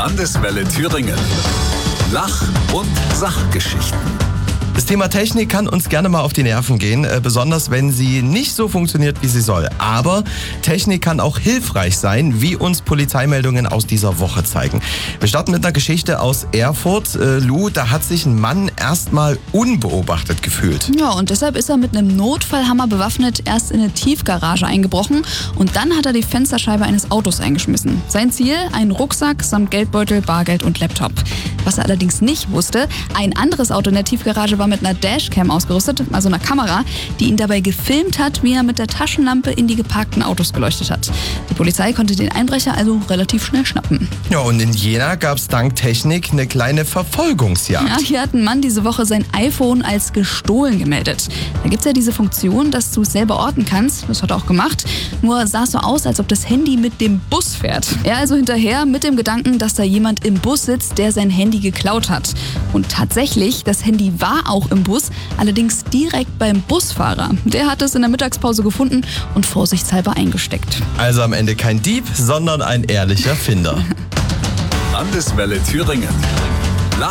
Landeswelle Thüringen. Lach- und Sachgeschichten. Das Thema Technik kann uns gerne mal auf die Nerven gehen, besonders wenn sie nicht so funktioniert, wie sie soll. Aber Technik kann auch hilfreich sein, wie uns Polizeimeldungen aus dieser Woche zeigen. Wir starten mit einer Geschichte aus Erfurt. Lou, da hat sich ein Mann erstmal unbeobachtet gefühlt. Ja, und deshalb ist er mit einem Notfallhammer bewaffnet erst in eine Tiefgarage eingebrochen und dann hat er die Fensterscheibe eines Autos eingeschmissen. Sein Ziel? Ein Rucksack samt Geldbeutel, Bargeld und Laptop. Was er allerdings nicht wusste, ein anderes Auto in der Tiefgarage war mit einer Dashcam ausgerüstet, also einer Kamera, die ihn dabei gefilmt hat, wie er mit der Taschenlampe in die geparkten Autos geleuchtet hat. Die Polizei konnte den Einbrecher also relativ schnell schnappen. Ja, und in Jena gab es dank Technik eine kleine Verfolgungsjagd. Ja, hier hat ein Mann diese Woche sein iPhone als gestohlen gemeldet. Da gibt es ja diese Funktion, dass du es selber orten kannst. Das hat er auch gemacht. Nur sah es so aus, als ob das Handy mit dem Bus fährt. Er also hinterher mit dem Gedanken, dass da jemand im Bus sitzt, der sein Handy geklaut hat. Und tatsächlich, das Handy war auch im Bus, allerdings direkt beim Busfahrer. Der hat es in der Mittagspause gefunden und vorsichtshalber eingesteckt. Also am Ende kein Dieb, sondern ein ehrlicher Finder. Landeswelle Thüringen.